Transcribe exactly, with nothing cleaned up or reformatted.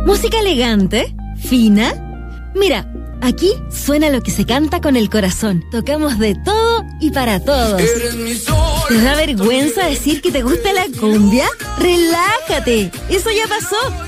¿Música elegante? ¿Fina? Mira, aquí suena lo que se canta con el corazón. Tocamos de todo y para todos. ¿Te da vergüenza decir que te gusta la cumbia? ¡Relájate! Eso ya pasó.